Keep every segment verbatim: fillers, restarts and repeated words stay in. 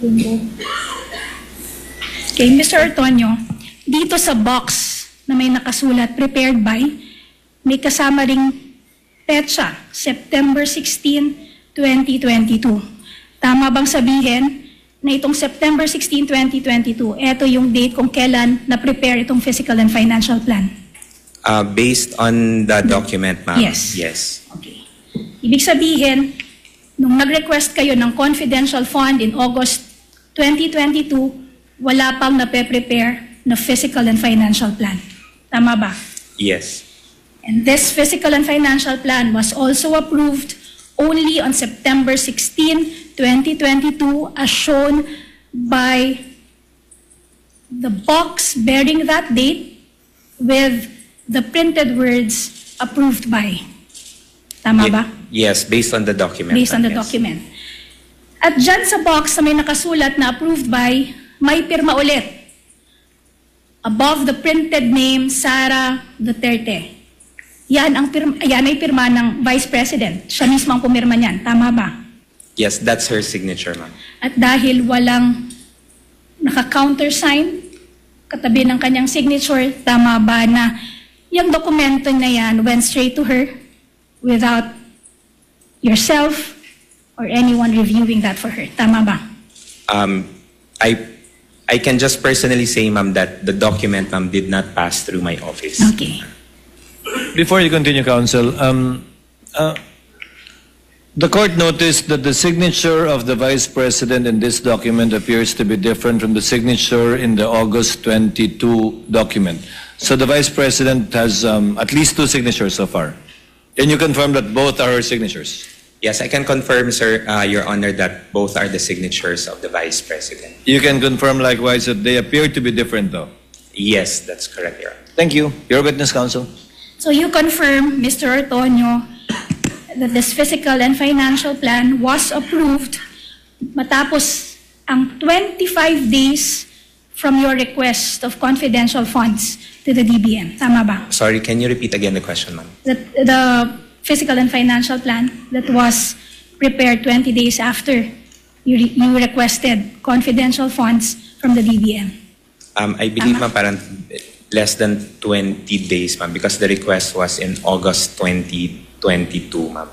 Okay, Mister Ortonio, dito sa box na may nakasulat, prepared by, may kasama ring petsa, September sixteenth, twenty twenty-two. Tama bang sabihin na itong September sixteenth, twenty twenty-two, ito yung date kung kailan na-prepare itong fiscal and financial plan? Uh, based on the document, ma'am? Yes. Yes. Okay. Ibig sabihin, nung nag-request kayo ng confidential fund in August twenty twenty-two, wala pang nape-prepare na fiscal and financial plan. Tama ba? Yes. And this fiscal and financial plan was also approved only on September sixteenth, twenty twenty-two, as shown by the box bearing that date with the printed words approved by. Tama Ye- ba? Yes, based on the document. Based on the yes. document. At dyan sa box na may nakasulat na approved by, may pirma ulit. Above the printed name, Sara Duterte. Yan, ang pirma, yan ay pirma ng Vice President. Siya mismo ang pumirma niyan. Tama ba? Yes, that's her signature, ma'am. At dahil walang naka-countersign katabi ng kanyang signature, tama ba na yung dokumento na yan went straight to her without yourself or anyone reviewing that for her? Tama ba? Um, I I can just personally say, ma'am, that the document, ma'am, did not pass through my office. Okay. Before you continue, Counsel, um, uh, the court noticed that the signature of the Vice President in this document appears to be different from the signature in the August twenty-two document. So the Vice President has um, at least two signatures so far. Can you confirm that both are her signatures? Yes, I can confirm, sir, uh, Your Honor, that both are the signatures of the Vice President. You can confirm likewise that they appear to be different, though. Yes, that's correct, Your Honor. Thank you. Your witness, Counsel. So you confirm, Mister Ortonio, that this fiscal and financial plan was approved matapos ang twenty-five days from your request of confidential funds to the D B M. Tama ba? Sorry, can you repeat again the question, ma'am? The, the fiscal and financial plan that was prepared twenty days after you, re, you requested confidential funds from the D B M. Um, I believe, Tama. ma'am, parang less than twenty days, ma'am, because the request was in August twenty twenty-two, ma'am.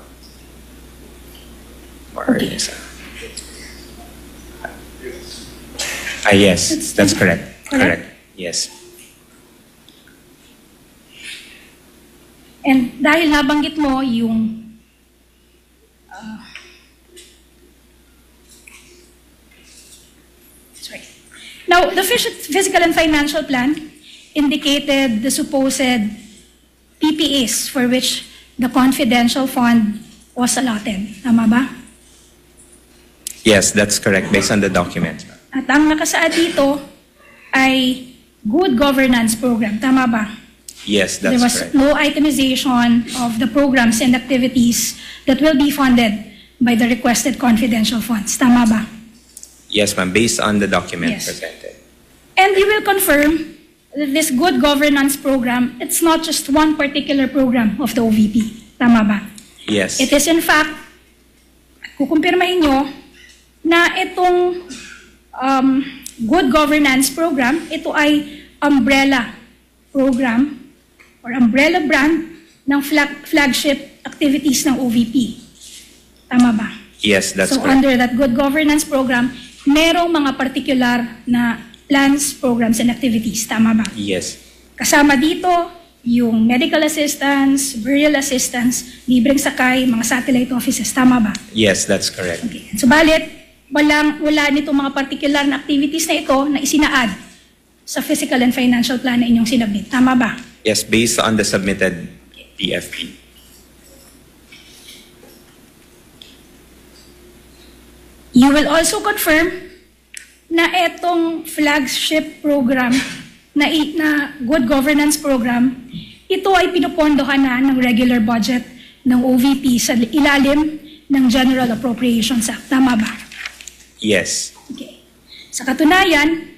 Or Okay. yes, ah, yes, That's- that's correct. correct? Correct. Yes. And dahil nabanggit mo yung uh, sorry. Now, the phys- physical and financial plan indicated the supposed P P As for which the confidential fund was allotted. Tama ba? Yes, that's correct, based on the document. At ang nakasaad dito ay good governance program. Tama ba? Yes, There that's was correct. no itemization of the programs and activities that will be funded by the requested confidential funds. Tama ba? Yes, ma'am, based on the document Yes. presented. And you will confirm that this good governance program, it's not just one particular program of the O V P. Tama ba? Yes. It is in fact, kukumpirmahin nyo na itong um, good governance program, ito ay umbrella program or umbrella brand ng flag, flagship activities ng O V P. Tama ba? Yes, that's So correct. under that good governance program, merong mga particular na plans, programs, and activities. Tama ba? Yes. Kasama dito, yung medical assistance, burial assistance, libreng sakay, mga satellite offices. Tama ba? Yes, that's correct. Okay. Subalit, walang, wala nitong mga particular na activities na ito na isinaad sa physical and financial plan na inyong sinabit. Tama ba? Yes, based on the submitted P F P. You will also confirm na itong flagship program na, i- na good governance program, ito ay pinupondohan na ng regular budget ng O V P sa ilalim ng General Appropriations Act. Tama ba? Yes. Okay. Sa katunayan,